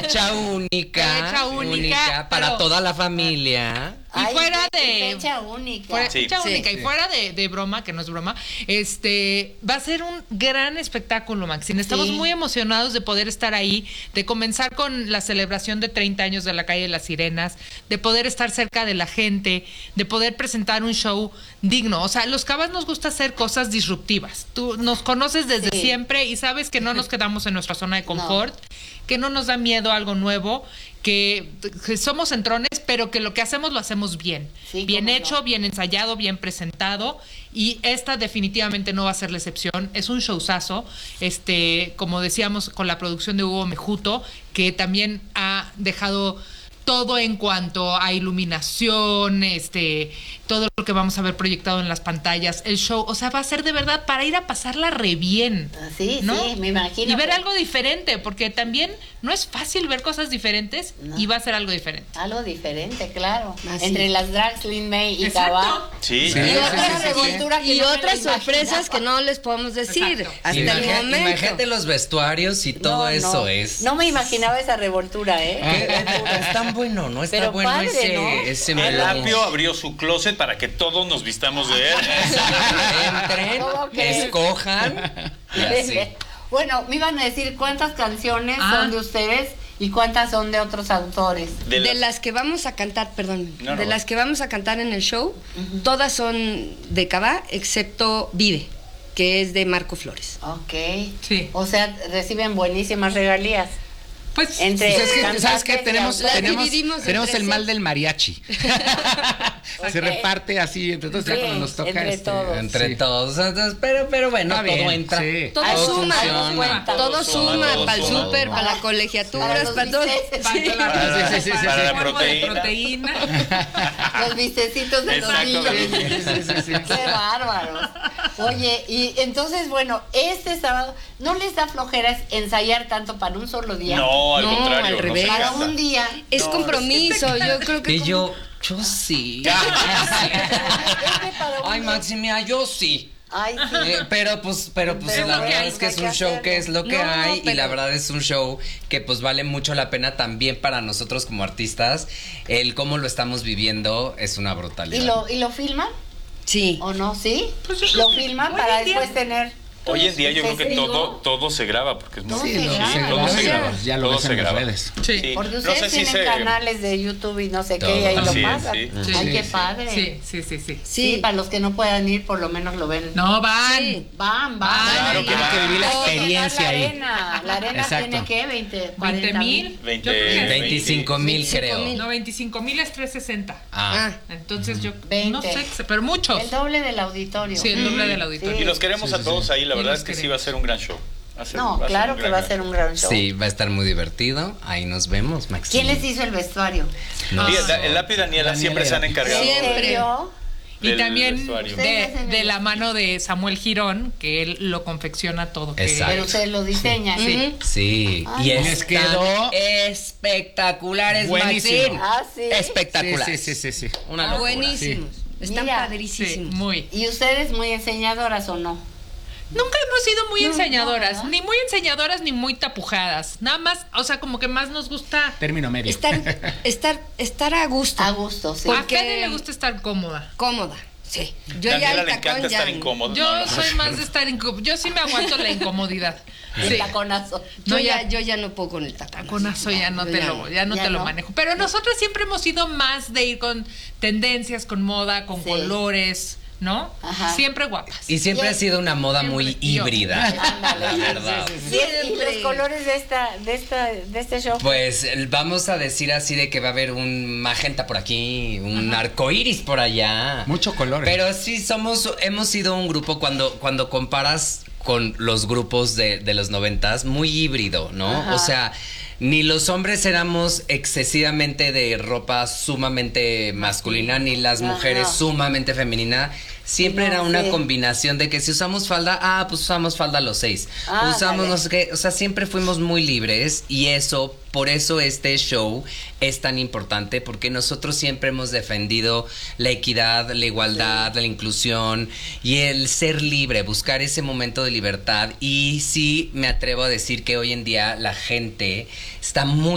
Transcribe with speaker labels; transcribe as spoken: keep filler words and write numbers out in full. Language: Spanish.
Speaker 1: Fecha única.
Speaker 2: Fecha única,
Speaker 1: única para
Speaker 2: pero-
Speaker 1: toda la familia.
Speaker 2: Y
Speaker 3: Ay,
Speaker 2: fuera
Speaker 3: qué
Speaker 2: de
Speaker 3: fecha única.
Speaker 2: fuera,
Speaker 4: Sí.
Speaker 2: fecha
Speaker 3: Sí.
Speaker 2: única y
Speaker 3: Sí.
Speaker 2: fuera de, de broma, que no es broma, este va a ser un gran espectáculo, Maxine. Estamos
Speaker 3: Sí.
Speaker 2: muy emocionados de poder estar ahí, de comenzar con la celebración de treinta años de la calle de las Sirenas, de poder estar cerca de la gente, de poder presentar un show digno. O sea, los Cabas nos gusta hacer cosas disruptivas. Tú nos conoces desde
Speaker 3: Sí.
Speaker 2: siempre y sabes que no nos quedamos en nuestra zona de confort, que no nos da miedo algo nuevo, que, que somos entrones, pero que lo que hacemos lo hacemos bien.
Speaker 3: Sí,
Speaker 2: bien
Speaker 3: cómo
Speaker 2: hecho,
Speaker 3: no.
Speaker 2: bien ensayado, bien presentado. Y esta definitivamente no va a ser la excepción. Es un showzazo. Este, como decíamos, con la producción de Hugo Mejuto, que también ha dejado todo en cuanto a iluminación, este, todo lo que vamos a ver proyectado en las pantallas, el show, o sea, va a ser de verdad para ir a pasarla re bien.
Speaker 3: Sí,
Speaker 2: ¿no?
Speaker 3: sí, me imagino.
Speaker 2: Y ver
Speaker 3: que-
Speaker 2: algo diferente, porque también no es fácil ver cosas diferentes
Speaker 3: No.
Speaker 2: y va a ser algo diferente.
Speaker 3: Algo diferente, claro.
Speaker 5: Así.
Speaker 3: Entre las drags Lin May y
Speaker 2: Exacto.
Speaker 3: Cabá.
Speaker 4: Sí.
Speaker 1: Sí.
Speaker 3: Y
Speaker 5: Sí,
Speaker 3: otra
Speaker 5: sí, sí, sí.
Speaker 3: revoltura que
Speaker 5: Y
Speaker 3: no me la
Speaker 5: otras
Speaker 3: imaginaba.
Speaker 5: sorpresas que no les podemos decir
Speaker 2: Exacto.
Speaker 5: hasta
Speaker 1: Imagina-
Speaker 5: el momento.
Speaker 1: Imagínate los vestuarios y todo
Speaker 3: No,
Speaker 1: eso
Speaker 3: no.
Speaker 1: es.
Speaker 3: No me imaginaba esa revoltura, ¿eh?
Speaker 1: ¿Qué? Es tan bueno, ¿no? Está
Speaker 3: Pero
Speaker 1: bueno
Speaker 3: padre,
Speaker 1: ese,
Speaker 3: ¿no?
Speaker 1: ese
Speaker 4: El
Speaker 1: melón.
Speaker 4: Apio abrió su closet para que todos nos vistamos de él.
Speaker 1: Entren,
Speaker 3: ¿Cómo crees?
Speaker 1: escojan. y así.
Speaker 3: Bueno, me iban a decir cuántas canciones
Speaker 2: Ah.
Speaker 3: son de ustedes y cuántas son de otros autores.
Speaker 4: De
Speaker 5: De
Speaker 4: las-
Speaker 5: las que vamos a cantar, perdón,
Speaker 4: No,
Speaker 5: de
Speaker 4: no.
Speaker 5: las que vamos a cantar en el show, todas son de Cabá, excepto Vive, que es de Marco Flores.
Speaker 3: Ok.
Speaker 2: Sí.
Speaker 3: O sea, reciben buenísimas regalías.
Speaker 2: Pues
Speaker 3: Entre
Speaker 6: Pues es que,
Speaker 3: cantantes
Speaker 6: ¿sabes qué?
Speaker 3: y
Speaker 6: Tenemos,
Speaker 5: Las
Speaker 3: autores.
Speaker 6: tenemos,
Speaker 5: dividimos
Speaker 6: tenemos
Speaker 5: entre
Speaker 6: el mal
Speaker 5: sí.
Speaker 6: del mariachi.
Speaker 3: Ok.
Speaker 6: Se reparte así entre todos, ya
Speaker 3: Sí,
Speaker 6: cuando nos toca.
Speaker 3: entre
Speaker 6: este,
Speaker 3: todos.
Speaker 1: Entre
Speaker 6: sí.
Speaker 1: todos. Entonces, pero, pero bueno,
Speaker 6: Está
Speaker 1: todo
Speaker 6: bien,
Speaker 1: entra.
Speaker 6: sí.
Speaker 5: Todo
Speaker 3: Algo-
Speaker 5: suma,
Speaker 3: algo
Speaker 5: todo,
Speaker 3: cuenta.
Speaker 5: todo
Speaker 4: suma,
Speaker 5: suma,
Speaker 4: todo
Speaker 5: para el
Speaker 4: suma.
Speaker 5: súper, para las colegiaturas,
Speaker 3: Para los
Speaker 5: para todo.
Speaker 3: bisteces.
Speaker 5: Sí.
Speaker 2: para,
Speaker 6: Sí, sí, sí, sí,
Speaker 4: para
Speaker 6: sí.
Speaker 4: la proteína.
Speaker 2: proteína.
Speaker 3: Los vistecitos de los niños.
Speaker 4: Exactamente.
Speaker 6: Sí, sí, sí, sí.
Speaker 3: Qué bárbaros. Oye, y entonces, bueno, este sábado, ¿no les da flojeras ensayar tanto para un solo día?
Speaker 4: No, al
Speaker 5: No,
Speaker 4: contrario.
Speaker 5: al
Speaker 4: nos
Speaker 5: revés.
Speaker 3: Para
Speaker 4: encanta.
Speaker 3: un día.
Speaker 5: Es
Speaker 4: No,
Speaker 5: compromiso, yo creo que...
Speaker 1: Y
Speaker 5: como-
Speaker 1: yo, yo sí.
Speaker 3: Es que para un
Speaker 1: Ay,
Speaker 3: día-
Speaker 1: Maximia, yo sí.
Speaker 3: Ay, sí.
Speaker 1: Eh, pero pues, pero pues
Speaker 3: Pero
Speaker 1: la
Speaker 3: lo que
Speaker 1: verdad
Speaker 3: hay,
Speaker 1: es que
Speaker 3: hay
Speaker 1: es
Speaker 3: que
Speaker 1: un show
Speaker 3: hacerlo.
Speaker 1: que es lo que
Speaker 5: No,
Speaker 1: hay y
Speaker 5: pero-
Speaker 1: la verdad es un show que pues vale mucho la pena también para nosotros como artistas. El cómo lo estamos viviendo es una brutalidad.
Speaker 3: ¿Y lo, ¿Y lo filman
Speaker 5: Sí.
Speaker 3: o no? ¿Sí?
Speaker 2: Pues,
Speaker 3: ¿Lo filman
Speaker 2: hoy
Speaker 3: para
Speaker 2: en día-
Speaker 3: después tener...
Speaker 4: Hoy en día yo creo que
Speaker 3: testigo?
Speaker 4: todo, todo se graba porque es muy
Speaker 3: Todo
Speaker 6: Sí,
Speaker 3: se
Speaker 6: lo-
Speaker 3: graba.
Speaker 6: se
Speaker 4: todo
Speaker 6: graba,
Speaker 4: se
Speaker 6: ya-
Speaker 4: graba.
Speaker 6: ya lo
Speaker 4: todo
Speaker 6: ves
Speaker 4: se
Speaker 6: en las
Speaker 4: graba.
Speaker 6: redes.
Speaker 2: Sí.
Speaker 4: Sí.
Speaker 3: Porque
Speaker 4: No
Speaker 3: ustedes
Speaker 4: sé si
Speaker 3: tienen
Speaker 4: se-
Speaker 3: canales de YouTube y no sé qué, y ahí
Speaker 1: Todo.
Speaker 3: lo
Speaker 4: Así es,
Speaker 3: pasan.
Speaker 4: sí.
Speaker 2: Sí.
Speaker 3: Ay, qué
Speaker 6: Sí.
Speaker 3: padre.
Speaker 2: Sí, sí, sí, sí.
Speaker 3: Sí,
Speaker 5: Sí.
Speaker 3: para los que no puedan ir, por lo menos lo ven.
Speaker 2: No, van.
Speaker 5: Sí.
Speaker 3: Van, van.
Speaker 2: Claro
Speaker 3: van.
Speaker 4: que van.
Speaker 6: que vivir la
Speaker 3: Hay que llenar
Speaker 6: experiencia
Speaker 3: la
Speaker 6: ahí.
Speaker 3: arena. La arena
Speaker 6: Exacto.
Speaker 3: tiene, ¿qué? veinte,
Speaker 2: veinte
Speaker 3: cuarenta
Speaker 2: mil.
Speaker 4: Veinte-
Speaker 2: Yo creo que-
Speaker 1: veinticinco mil creo.
Speaker 5: mil.
Speaker 2: No, veinticinco mil es trescientos sesenta.
Speaker 1: Ah.
Speaker 5: Ah,
Speaker 2: Entonces yo
Speaker 3: veinte.
Speaker 2: no sé, pero muchos.
Speaker 3: El doble del auditorio.
Speaker 2: Sí, el doble del auditorio.
Speaker 4: Y los queremos a todos ahí, la
Speaker 2: Y
Speaker 4: verdad
Speaker 2: los
Speaker 4: es que sí
Speaker 2: queremos.
Speaker 4: va a ser un gran show. Va a ser-
Speaker 3: No,
Speaker 4: va a ser
Speaker 3: claro
Speaker 4: un
Speaker 3: que
Speaker 4: gran
Speaker 3: va a
Speaker 4: gran
Speaker 3: ser un gran show.
Speaker 1: Sí, va a estar muy divertido. Ahí nos vemos, Maximia.
Speaker 3: ¿Quién les hizo el vestuario?
Speaker 1: No
Speaker 4: Sí,
Speaker 1: sé.
Speaker 4: el Lápiz y Daniela
Speaker 1: Daniela
Speaker 4: siempre
Speaker 1: y
Speaker 4: se han
Speaker 1: Lápiz.
Speaker 4: encargado.
Speaker 3: ¿En
Speaker 5: Siempre.
Speaker 3: serio?
Speaker 2: Y
Speaker 4: del
Speaker 2: también
Speaker 4: vestuario.
Speaker 2: de, de la mano de Samuel Girón, que él lo confecciona todo. que-
Speaker 1: Exacto.
Speaker 3: Pero ustedes lo diseñan.
Speaker 2: Sí.
Speaker 1: Sí,
Speaker 3: Ay,
Speaker 1: y
Speaker 3: no.
Speaker 6: Les
Speaker 1: están
Speaker 6: quedó
Speaker 1: espectaculares,
Speaker 6: buenísimo.
Speaker 1: Maxim.
Speaker 3: Ah, sí.
Speaker 6: Sí,
Speaker 1: Espectaculares.
Speaker 6: sí, sí, sí, sí.
Speaker 1: Una
Speaker 5: ah,
Speaker 1: locura.
Speaker 5: buenísimos. Están
Speaker 3: Mira.
Speaker 2: Sí,
Speaker 5: padrísimos.
Speaker 2: muy.
Speaker 3: ¿Y ustedes muy enseñadoras o no?
Speaker 2: Nunca hemos sido muy
Speaker 3: No,
Speaker 2: enseñadoras,
Speaker 3: no, ¿verdad?
Speaker 2: ni muy enseñadoras ni muy tapujadas. Nada más, o sea, como que más nos gusta.
Speaker 6: Término medio.
Speaker 5: Estar, estar, estar a gusto,
Speaker 3: A gusto, sí.
Speaker 2: A
Speaker 5: Porque-
Speaker 2: Fede le gusta estar cómoda.
Speaker 5: cómoda. Sí. Yo
Speaker 4: Daniela
Speaker 5: ya
Speaker 4: le
Speaker 5: el
Speaker 4: encanta
Speaker 5: tacón ya.
Speaker 4: estar incómodo.
Speaker 2: Yo
Speaker 4: No, no,
Speaker 2: soy más de estar incómoda. Yo sí me aguanto la incomodidad.
Speaker 3: El
Speaker 2: Sí.
Speaker 3: taconazo.
Speaker 5: Yo
Speaker 2: No,
Speaker 5: ya,
Speaker 2: ya-
Speaker 5: yo ya no puedo con el tacón.
Speaker 2: Taconazo ya no
Speaker 5: yo
Speaker 2: te
Speaker 5: ya
Speaker 2: lo,
Speaker 5: no.
Speaker 2: ya no
Speaker 3: Ya
Speaker 2: te lo
Speaker 3: no.
Speaker 2: manejo. Pero nosotros siempre hemos sido más de ir con tendencias, con moda, con
Speaker 3: Sí.
Speaker 2: colores, ¿no?
Speaker 3: Ajá.
Speaker 2: Siempre guapas.
Speaker 1: Y siempre
Speaker 3: Y-
Speaker 1: ha sido una moda muy
Speaker 2: Siempre. Y yo.
Speaker 1: híbrida,
Speaker 3: Ándale.
Speaker 1: la verdad.
Speaker 3: ¿Y, y los colores de esta, de esta, de este show?
Speaker 1: Pues el- vamos a decir así de que va a haber un magenta por aquí, un arco iris por allá.
Speaker 6: Mucho color.
Speaker 1: Pero sí somos, hemos sido un grupo cuando, cuando comparas con los grupos de, de los noventas, muy híbrido, ¿no?
Speaker 3: Ajá.
Speaker 1: O sea, ni los hombres éramos excesivamente de ropa sumamente masculina, ni las
Speaker 3: Ajá.
Speaker 1: mujeres sumamente femenina. Siempre
Speaker 3: No,
Speaker 1: era una
Speaker 3: sí.
Speaker 1: combinación de que si usamos falda, ah, pues usamos falda los seis.
Speaker 3: Ah,
Speaker 1: usamos
Speaker 3: dale.
Speaker 1: no sé qué, o sea, siempre fuimos muy libres y eso, por eso este show es tan importante, porque nosotros siempre hemos defendido la equidad, la igualdad, la inclusión y el ser libre, buscar ese momento de libertad. Y sí me atrevo a decir que hoy en día la gente está muy